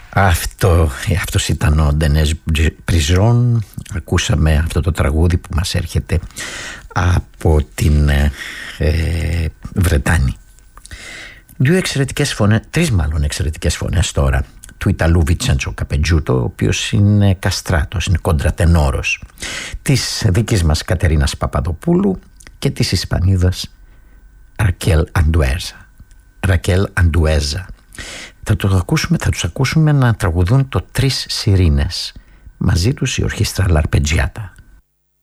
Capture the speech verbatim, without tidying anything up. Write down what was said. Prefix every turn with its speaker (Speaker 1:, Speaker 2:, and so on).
Speaker 1: Αυτό, αυτός ήταν ο Ντενές Πριζόν. Ακούσαμε αυτό το τραγούδι που μας έρχεται από την ε, Βρετάνη. Δύο εξαιρετικές φωνές, τρεις μάλλον εξαιρετικές φωνές τώρα, του Ιταλού Βιτσέντσο Καπετζούτο, ο οποίος είναι καστράτος, είναι κοντρατενόρος, της δικής μας Κατερίνας Παπαδοπούλου και της Ισπανίδας Ρακέλ Αντουέζα. Ρακέλ Αντουέζα. Θα, το ακούσουμε, θα τους ακούσουμε να τραγουδούν το «Τρεις Σιρήνες». Μαζί τους η ορχήστρα Λαρπετζιάτα.